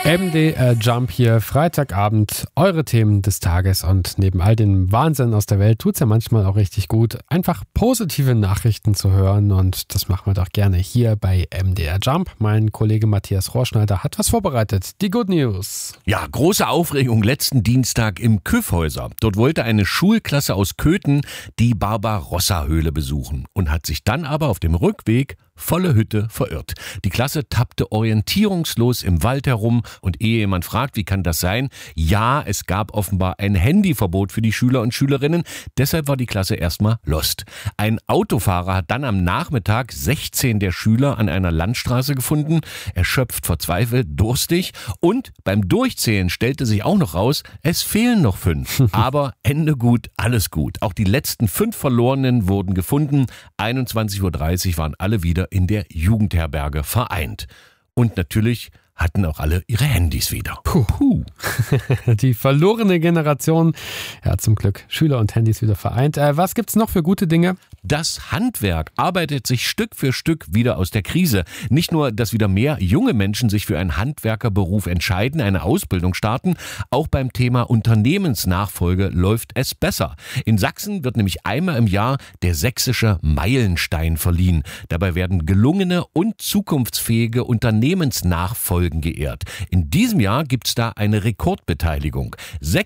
MDR Jump hier, Freitagabend, eure Themen des Tages, und neben all dem Wahnsinn aus der Welt tut's ja manchmal auch richtig gut, einfach positive Nachrichten zu hören, und das machen wir doch gerne hier bei MDR Jump. Mein Kollege Matthias Rohrschneider hat was vorbereitet, die Good News. Ja, große Aufregung letzten Dienstag im Kyffhäuser. Dort wollte eine Schulklasse aus Köthen die Barbarossa-Höhle besuchen und hat sich dann aber auf dem Rückweg volle Hütte verirrt. Die Klasse tappte orientierungslos im Wald herum, und ehe jemand fragt, wie kann das sein? Ja, es gab offenbar ein Handyverbot für die Schüler und Schülerinnen, deshalb war die Klasse erstmal lost. Ein Autofahrer hat dann am Nachmittag 16 der Schüler an einer Landstraße gefunden, erschöpft, verzweifelt, durstig, und beim Durchzählen stellte sich auch noch raus, es fehlen noch 5. Aber Ende gut, alles gut. Auch die letzten 5 Verlorenen wurden gefunden. 21:30 Uhr waren alle wieder in der Jugendherberge vereint. Und natürlich hatten auch alle ihre Handys wieder. Puh. Die verlorene Generation. Ja, zum Glück Schüler und Handys wieder vereint. Was gibt's noch für gute Dinge? Das Handwerk arbeitet sich Stück für Stück wieder aus der Krise. Nicht nur, dass wieder mehr junge Menschen sich für einen Handwerkerberuf entscheiden, eine Ausbildung starten, auch beim Thema Unternehmensnachfolge läuft es besser. In Sachsen wird nämlich einmal im Jahr der sächsische Meilenstein verliehen. Dabei werden gelungene und zukunftsfähige Unternehmensnachfolgen geehrt. In diesem Jahr gibt's da eine Rekordbeteiligung.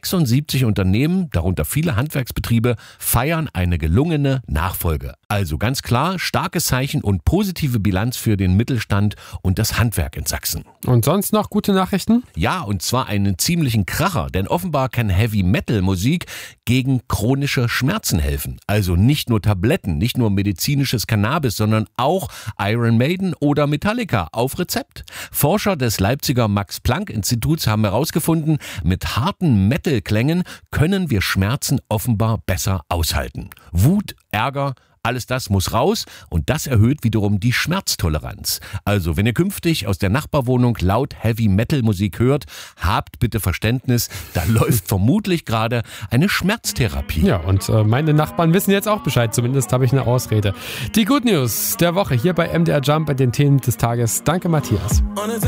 76 Unternehmen, darunter viele Handwerksbetriebe, feiern eine gelungene Nachfolge. Also ganz klar, starkes Zeichen und positive Bilanz für den Mittelstand und das Handwerk in Sachsen. Und sonst noch gute Nachrichten? Ja, und zwar einen ziemlichen Kracher, denn offenbar kann Heavy-Metal-Musik gegen chronische Schmerzen helfen. Also nicht nur Tabletten, nicht nur medizinisches Cannabis, sondern auch Iron Maiden oder Metallica auf Rezept. Forscher des Leipziger Max-Planck-Instituts haben herausgefunden, mit harten Metal-Klängen können wir Schmerzen offenbar besser aushalten. Wut, Ärger, alles das muss raus, und das erhöht wiederum die Schmerztoleranz. Also, wenn ihr künftig aus der Nachbarwohnung laut Heavy-Metal-Musik hört, habt bitte Verständnis, da läuft vermutlich gerade eine Schmerztherapie. Ja, und meine Nachbarn wissen jetzt auch Bescheid, zumindest habe ich eine Ausrede. Die Good News der Woche hier bei MDR Jump bei den Themen des Tages. Danke, Matthias.